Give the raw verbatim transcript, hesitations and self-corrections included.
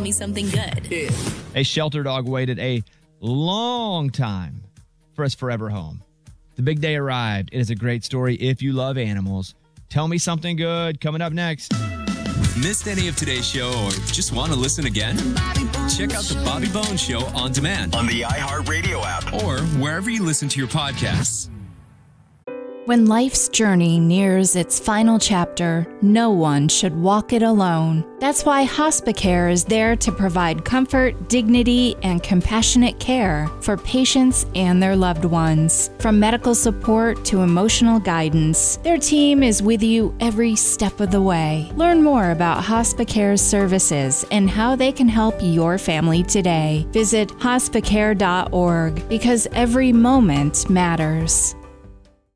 me something good. Yeah. A shelter dog waited a long time for his forever home. The big day arrived. It is a great story if you love animals. Tell me something good coming up next. Missed any of today's show or just want to listen again? Check out the Bobby Bones Show on demand on the iHeartRadio app or wherever you listen to your podcasts. When life's journey nears its final chapter, no one should walk it alone. That's why Hospicare is there to provide comfort, dignity, and compassionate care for patients and their loved ones. From medical support to emotional guidance, their team is with you every step of the way. Learn more about Hospicare's services and how they can help your family today. Visit hospicare dot org because every moment matters.